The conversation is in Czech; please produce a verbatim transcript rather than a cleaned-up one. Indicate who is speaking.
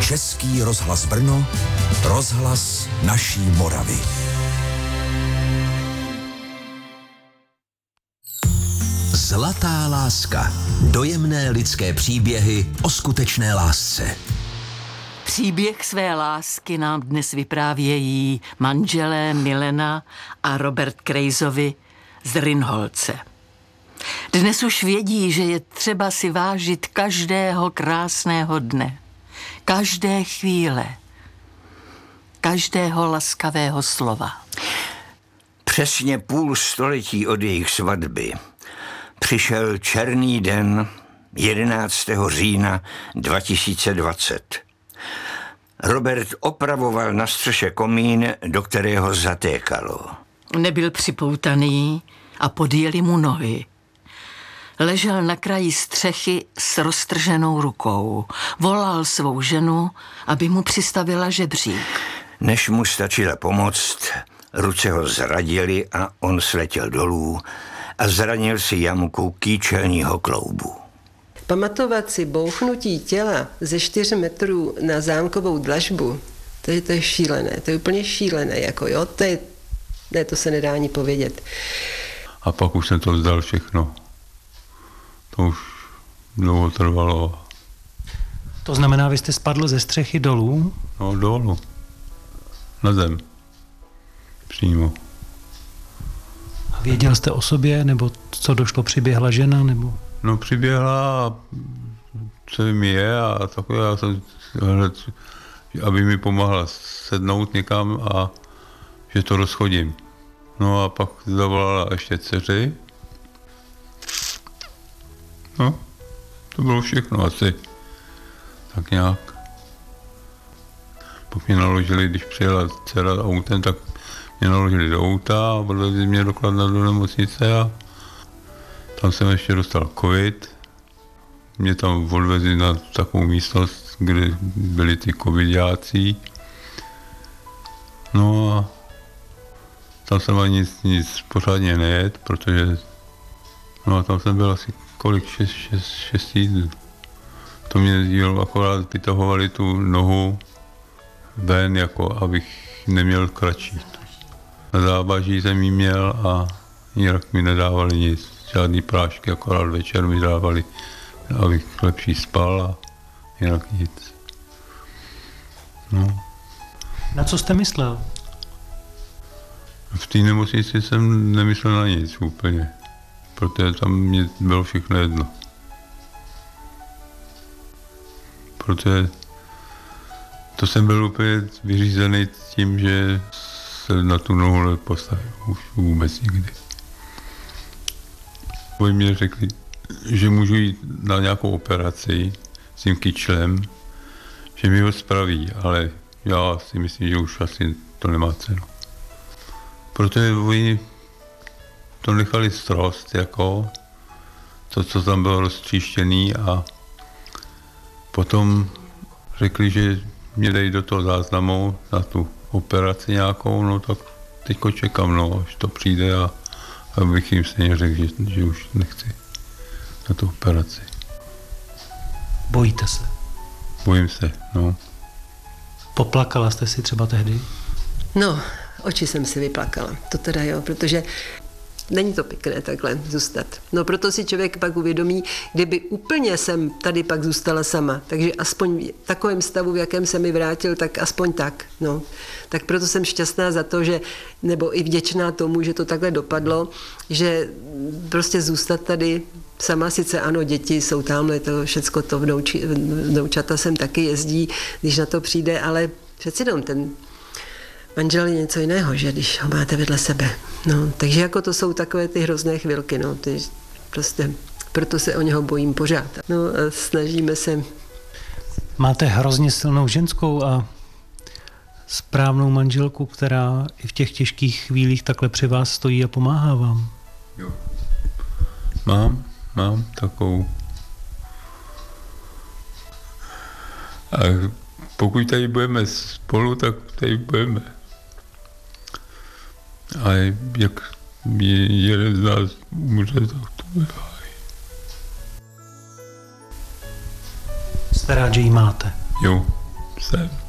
Speaker 1: Český rozhlas Brno, rozhlas naší Moravy. Zlatá láska. Dojemné lidské příběhy o skutečné lásce.
Speaker 2: Příběh své lásky nám dnes vyprávějí manželé Milena a Robert Krejzovi z Rynholce. Dnes už vědí, že je třeba si vážit každého krásného dne, každé chvíle, každého laskavého slova.
Speaker 3: Přesně půl století od jejich svatby přišel černý den jedenáctého října dva tisíce dvacet. Robert opravoval na střeše komín, do kterého zatékalo.
Speaker 2: Nebyl připoutaný a podjeli mu nohy. Ležel na kraji střechy s roztrženou rukou. Volal svou ženu, aby mu přistavila žebřík.
Speaker 3: Než mu stačila pomoct, ruce ho zradily a on sletěl dolů a zranil si jamku kýčelního kloubu.
Speaker 4: Pamatovat si bouchnutí těla ze čtyř metrů na zámkovou dlažbu, to je, to je šílené, to je úplně šílené, jako jo, to je, ne, to se nedá ani povědět.
Speaker 5: A pak už jsem to vzdal všechno. To už dlouho trvalo.
Speaker 6: To znamená, vy jste spadl ze střechy dolů?
Speaker 5: No, dolů. Na zem. Přímo.
Speaker 6: A věděl jste o sobě, nebo co došlo, přiběhla žena, nebo?
Speaker 5: No, přiběhla a co mi je a takové, já jsem, aby mi pomohla sednout někam a že to rozchodím. No a pak zavolala ještě dceři. No, to bylo všechno asi. Tak nějak. Pak mě naložili, když přijela dcera autem, tak mě naložili do auta a odvezli mě do Kladna do nemocnice a tam jsem ještě dostal covid. Mě tam odvezli na takovou místnost, kde byli ty covidáci. No a tam jsem ani nic, nic pořádně nejet, protože no a tam jsem byl asi kolik, šest, šest, šest týdnů. To mě jel, akorát vytahovali tu nohu ven, jako abych neměl kratší. Na zábaží jsem jí měl a jinak mi nedávali nic. Žádný prášky, akorát večer mi dávali, abych lepší spal a jinak nic. No.
Speaker 6: Na co jste myslel?
Speaker 5: V té nemocnici jsem nemyslel na nic úplně, protože tam mě bylo všechno jedno. Protože to jsem byl úplně vyřízený tím, že se na tu nohu nepostavil už vůbec nikdy. Oni mě řekli, že můžu jít na nějakou operaci s tím kyčlem, že mi ho spraví, ale já si myslím, že už asi to nemá cenu. Protože oni to nechali strost, jako to, co tam bylo roztříštěný a potom řekli, že mě dají do toho záznamu na tu operaci nějakou, no tak teďko čekám, no, až to přijde a abych jim stejně řekl, že, že už nechci na tu operaci.
Speaker 6: Bojíte se?
Speaker 5: Bojím se, no.
Speaker 6: Poplakala jste si třeba tehdy?
Speaker 4: No, oči jsem si vyplakala, to teda jo, protože není to pěkné takhle zůstat. No proto si člověk pak uvědomí, kdyby úplně jsem tady pak zůstala sama, takže aspoň v takovém stavu, v jakém se mi vrátil, tak aspoň tak. No. Tak proto jsem šťastná za to, že, nebo i vděčná tomu, že to takhle dopadlo, že prostě zůstat tady sama, sice ano, děti jsou tamhle, to všecko to vnouči, vnoučata sem taky jezdí, když na to přijde, ale přeci jenom ten manžel je něco jiného, že když ho máte vedle sebe. No, takže jako to jsou takové ty hrozné chvilky, no, ty prostě, proto se o něho bojím pořád. No a snažíme se.
Speaker 6: Máte hrozně silnou ženskou a správnou manželku, která i v těch těžkých chvílích takhle při vás stojí a pomáhá vám.
Speaker 5: Jo. Mám, mám takovou. A pokud tady budeme spolu, tak tady budeme. A jak jeden z nás umře, tak to bude.
Speaker 6: Jste rád, že ji máte?
Speaker 5: Jo, Jsem.